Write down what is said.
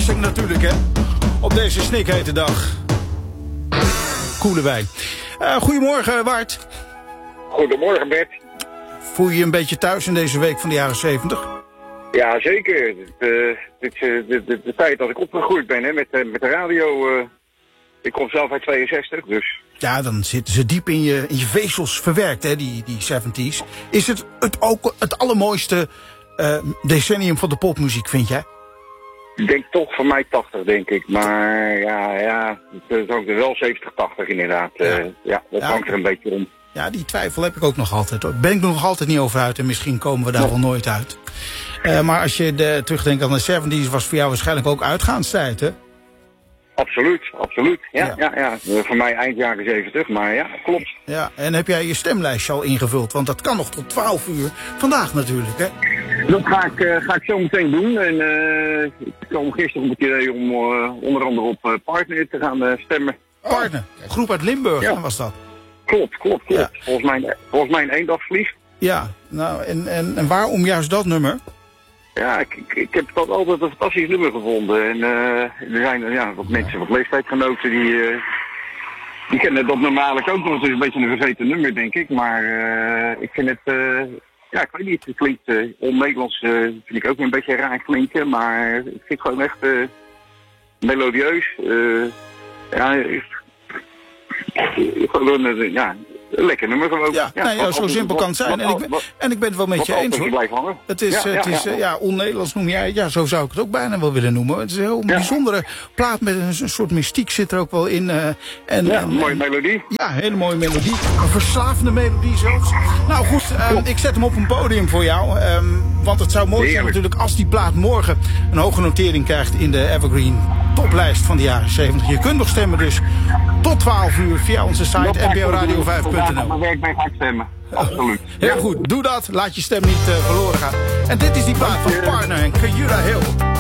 verrassing natuurlijk, hè. Op deze snikhete dag. Koele wijn. Goedemorgen, Wart. Goedemorgen, Bert. Voel je je een beetje thuis in deze week van de jaren 70? Ja, zeker. De tijd dat ik opgegroeid ben, hè, met de radio. Ik kom zelf uit 62, dus... Ja, dan zitten ze diep in je vezels verwerkt, hè, die 70's. Is het ook het allermooiste decennium van de popmuziek, vind jij? Ik denk toch voor mij 80, denk ik. Maar ja, het is ook wel 70, 80 inderdaad. Dat hangt er een beetje om. Ja, die twijfel heb ik ook nog altijd. Daar ben ik nog altijd niet over uit en misschien komen we daar wel nooit uit. Maar als je terugdenkt aan de 70's, was voor jou waarschijnlijk ook uitgaanstijd, hè? Absoluut. Ja. Voor mij eind jaren 70, maar ja, klopt. Ja, en heb jij je stemlijstje al ingevuld? Want dat kan nog tot 12 uur vandaag natuurlijk, hè? Dat ga ik zo meteen doen. En ik kwam gisteren op het idee om onder andere op Partner te gaan stemmen. Partner, groep uit Limburg, was dat? Klopt. Ja. Volgens mij een eendagsvlieg. Ja, nou, en waarom juist dat nummer? Ja, ik heb dat altijd een fantastisch nummer gevonden. En er zijn wat mensen, wat leeftijdsgenoten, die kennen dat normaallijk ook nog. Het is een beetje een vergeten nummer, denk ik. Maar ik vind het, ik weet niet, het klinkt on-Nederlands, vind ik ook een beetje raar klinken. Maar ik vind het gewoon echt melodieus. Een lekker nummer gewoon. Ja, zo simpel kan het zijn. En ik ben het wel met je eens, hoor. Het is, on-Nederlands noem jij. Ja, zo zou ik het ook bijna wel willen noemen. Het is een heel bijzondere plaat met een soort mystiek zit er ook wel in. Een mooie melodie. Ja, een hele mooie melodie. Een verslavende melodie zelfs. Nou goed, ik zet hem op een podium voor jou. Want het zou mooi zijn natuurlijk als die plaat morgen een hoge notering krijgt in de Evergreen toplijst van de jaren 70. Je kunt nog stemmen dus tot 12 uur via onze site nporadio5.nl. Mijn werk ben ga ik stemmen. Absoluut. Heel goed, doe dat. Laat je stem niet verloren gaan. En dit is die plaat van Partner en Cayuga Hill.